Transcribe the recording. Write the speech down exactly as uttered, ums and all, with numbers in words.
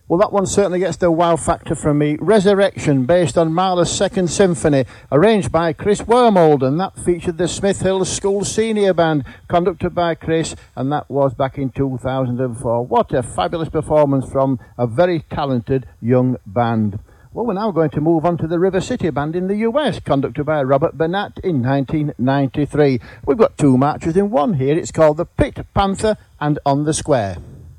Well, that one certainly gets the wow factor from me. Resurrection, based on Mahler's Second Symphony, arranged by Chris Wormold, and that featured the Smith Hill School Senior Band, conducted by Chris, and that was back in two thousand four. What a fabulous performance from a very talented young band. Well, we're now going to move on to the River City Band in the U S, conducted by Robert Burnett in nineteen ninety-three. We've got two marches in one here. It's called The Pit Panther and On the Square.